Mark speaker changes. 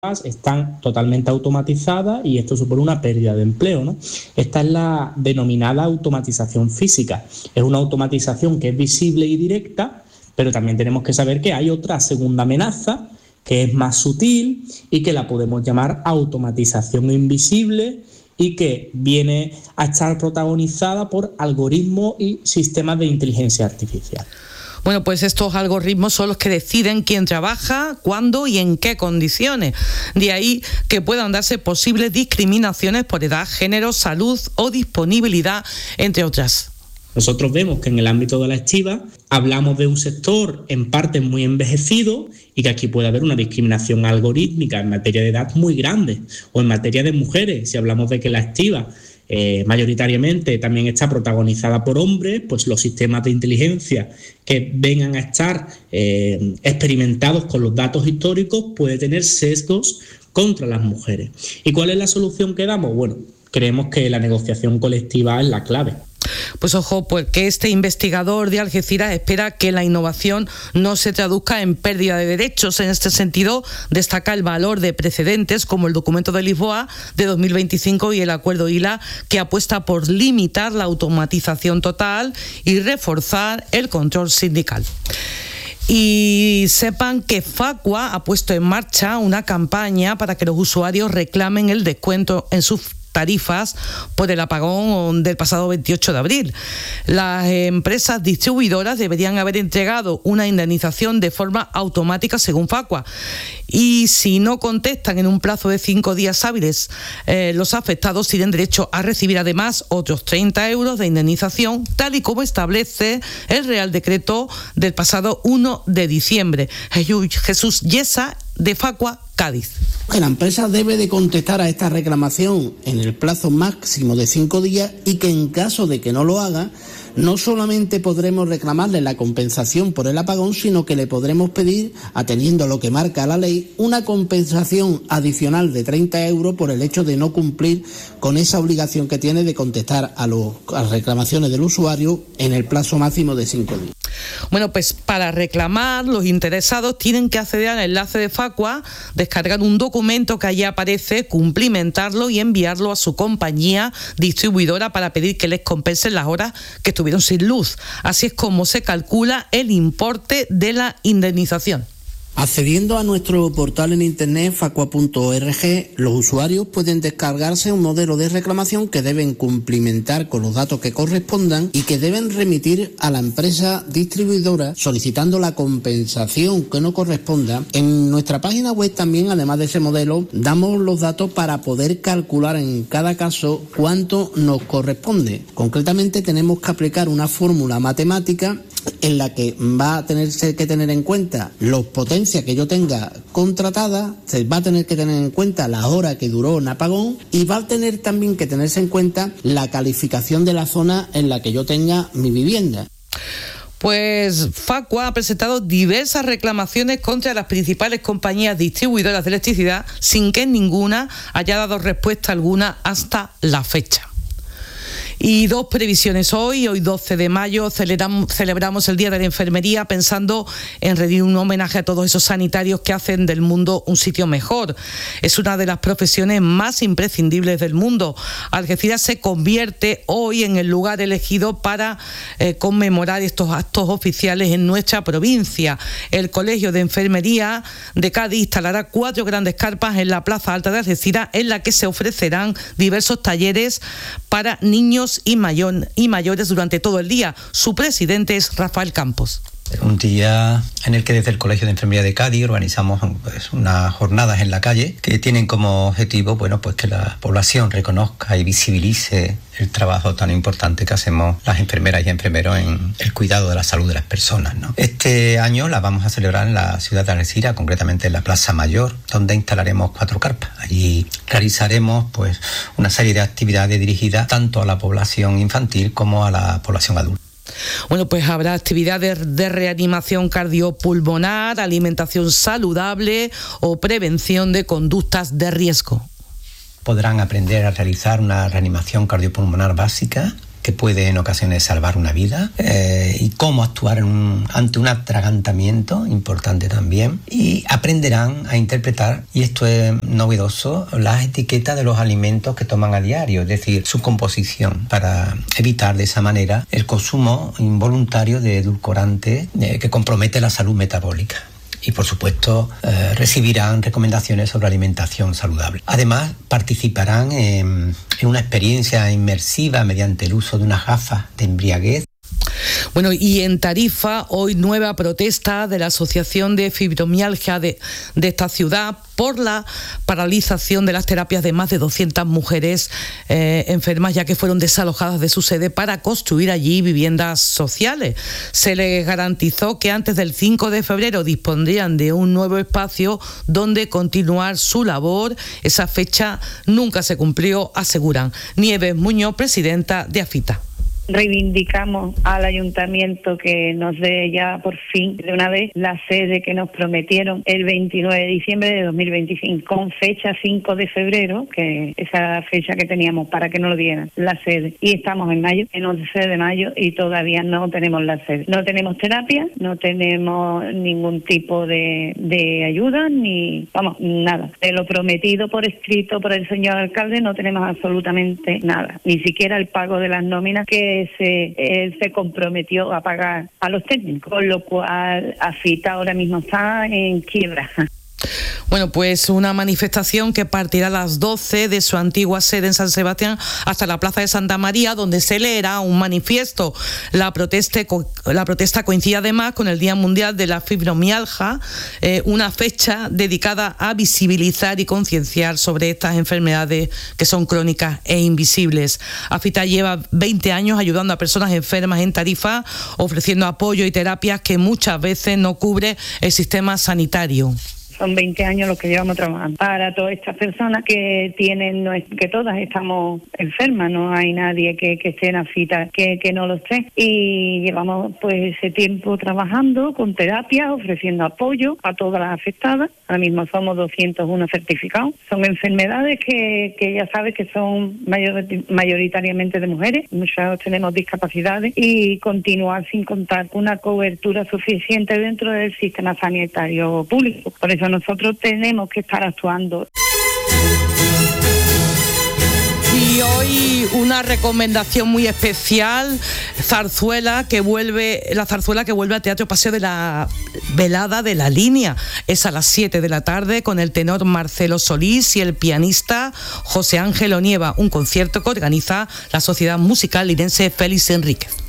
Speaker 1: están totalmente automatizadas y esto supone una pérdida de empleo, ¿no? Esta es la denominada automatización física. Es una automatización que es visible y directa, pero también tenemos que saber que hay otra segunda amenaza que es más sutil y que la podemos llamar automatización invisible y que viene a estar protagonizada por algoritmos y sistemas de inteligencia artificial.
Speaker 2: Bueno, pues estos algoritmos son los que deciden quién trabaja, cuándo y en qué condiciones. De ahí que puedan darse posibles discriminaciones por edad, género, salud o disponibilidad, entre otras.
Speaker 1: Nosotros vemos que en el ámbito de la estiva hablamos de un sector en parte muy envejecido y que aquí puede haber una discriminación algorítmica en materia de edad muy grande, o en materia de mujeres, si hablamos de que la estiva mayoritariamente también está protagonizada por hombres, pues los sistemas de inteligencia que vengan a estar experimentados con los datos históricos puede tener sesgos contra las mujeres. ¿Y cuál es la solución que damos? Bueno, creemos que la negociación colectiva es la clave.
Speaker 2: Pues ojo, pues que este investigador de Algeciras espera que la innovación no se traduzca en pérdida de derechos. En este sentido, destaca el valor de precedentes como el documento de Lisboa de 2025 y el acuerdo ILA, que apuesta por limitar la automatización total y reforzar el control sindical. Y sepan que Facua ha puesto en marcha una campaña para que los usuarios reclamen el descuento en sus tarifas por el apagón del pasado 28 de abril. Las empresas distribuidoras deberían haber entregado una indemnización de forma automática según Facua, y si no contestan en un plazo de 5 días hábiles, los afectados tienen derecho a recibir además otros 30 euros de indemnización, tal y como establece el Real Decreto del pasado 1 de diciembre. Jesús Yesa, de Facua, Cádiz.
Speaker 3: Que la empresa debe de contestar a esta reclamación en el plazo máximo de 5 días y que en caso de que no lo haga, no solamente podremos reclamarle la compensación por el apagón, sino que le podremos pedir, atendiendo a lo que marca la ley, una compensación adicional de 30 euros por el hecho de no cumplir con esa obligación que tiene de contestar a las reclamaciones del usuario en el plazo máximo de 5 días.
Speaker 2: Bueno, pues para reclamar, los interesados tienen que acceder al enlace de Facua, descargar un documento que allí aparece, cumplimentarlo y enviarlo a su compañía distribuidora para pedir que les compensen las horas que estuvieron sin luz. Así es como se calcula el importe de la indemnización.
Speaker 3: Accediendo a nuestro portal en internet facua.org, los usuarios pueden descargarse un modelo de reclamación que deben cumplimentar con los datos que correspondan y que deben remitir a la empresa distribuidora solicitando la compensación que no corresponda. En nuestra página web también, además de ese modelo, damos los datos para poder calcular en cada caso cuánto nos corresponde. Concretamente, tenemos que aplicar una fórmula matemática en la que va a tenerse que tener en cuenta los potencias que yo tenga contratada, se va a tener que tener en cuenta la hora que duró un apagón y va a tener también que tenerse en cuenta la calificación de la zona en la que yo tenga mi vivienda.
Speaker 2: Pues Facua ha presentado diversas reclamaciones contra las principales compañías distribuidoras de electricidad sin que ninguna haya dado respuesta alguna hasta la fecha. Y dos previsiones hoy 12 de mayo, celebramos el Día de la Enfermería pensando en rendir un homenaje a todos esos sanitarios que hacen del mundo un sitio mejor. Es una de las profesiones más imprescindibles del mundo. Algeciras se convierte hoy en el lugar elegido para conmemorar estos actos oficiales en nuestra provincia. El Colegio de Enfermería de Cádiz instalará 4 grandes carpas en la Plaza Alta de Algeciras, en la que se ofrecerán diversos talleres para niños y mayores durante todo el día. Su presidente es Rafael Campos.
Speaker 4: Un día en el que desde el Colegio de Enfermería de Cádiz organizamos unas jornadas en la calle que tienen como objetivo pues que la población reconozca y visibilice el trabajo tan importante que hacemos las enfermeras y enfermeros en el cuidado de la salud de las personas, ¿no? Este año la vamos a celebrar en la ciudad de Algeciras, concretamente en la Plaza Mayor, donde instalaremos 4 carpas. Allí realizaremos pues una serie de actividades dirigidas tanto a la población infantil como a la población adulta.
Speaker 2: Bueno, pues habrá actividades de reanimación cardiopulmonar, alimentación saludable o prevención de conductas de riesgo.
Speaker 4: Podrán aprender a realizar una reanimación cardiopulmonar básica, que puede en ocasiones salvar una vida, y cómo actuar ante un atragantamiento, importante también, y aprenderán a interpretar, y esto es novedoso, las etiquetas de los alimentos que toman a diario, es decir, su composición, para evitar de esa manera el consumo involuntario de edulcorantes que compromete la salud metabólica. Y por supuesto recibirán recomendaciones sobre alimentación saludable. Además participarán en una experiencia inmersiva mediante el uso de unas gafas de embriaguez.
Speaker 2: Bueno, y en Tarifa, hoy nueva protesta de la Asociación de Fibromialgia de esta ciudad por la paralización de las terapias de más de 200 mujeres enfermas, ya que fueron desalojadas de su sede para construir allí viviendas sociales. Se les garantizó que antes del 5 de febrero dispondrían de un nuevo espacio donde continuar su labor. Esa fecha nunca se cumplió, aseguran. Nieves Muñoz, presidenta de AFITA.
Speaker 5: Reivindicamos al ayuntamiento que nos dé ya por fin de una vez la sede que nos prometieron el 29 de diciembre de 2025 con fecha 5 de febrero, que esa fecha que teníamos para que nos lo dieran la sede, y estamos en mayo, en 11 de mayo, y todavía no tenemos la sede. No tenemos terapia, no tenemos ningún tipo de ayuda, ni nada. De lo prometido por escrito por el señor alcalde no tenemos absolutamente nada, ni siquiera el pago de las nóminas que él se comprometió a pagar a los técnicos, con lo cual AFITA ahora mismo está en quiebra.
Speaker 2: Bueno, pues una manifestación que partirá a las 12 de su antigua sede en San Sebastián hasta la Plaza de Santa María, donde se leerá un manifiesto. La protesta coincide además con el Día Mundial de la Fibromialgia, una fecha dedicada a visibilizar y concienciar sobre estas enfermedades que son crónicas e invisibles. AFITA lleva 20 años ayudando a personas enfermas en Tarifa, ofreciendo apoyo y terapias que muchas veces no cubre el sistema sanitario.
Speaker 5: Son 20 años los que llevamos trabajando para todas estas personas que todas estamos enfermas, no hay nadie que esté en AFITA que no lo esté, y llevamos pues ese tiempo trabajando con terapia, ofreciendo apoyo a todas las afectadas. Ahora mismo somos 201 certificados. Son enfermedades que ya sabes que son mayoritariamente de mujeres, muchas tenemos discapacidades, y continuar sin contar con una cobertura suficiente dentro del sistema sanitario público. Por eso nosotros tenemos que estar actuando.
Speaker 2: Y hoy una recomendación muy especial, la zarzuela que vuelve al Teatro Paseo de la Velada de la Línea. Es a las 7 de la tarde con el tenor Marcelo Solís y el pianista José Ángel Onieva, un concierto que organiza la Sociedad Musical Linense Félix Enríquez.